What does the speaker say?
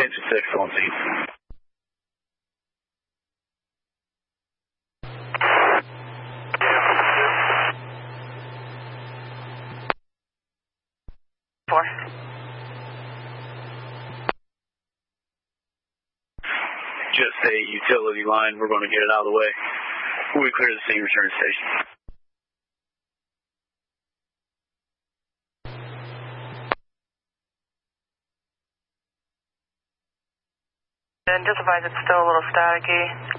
Extension 6 on scene. Just a utility line. We're going to get it out of the way. We clear the scene, return to station. And just advise it's still a little staticky.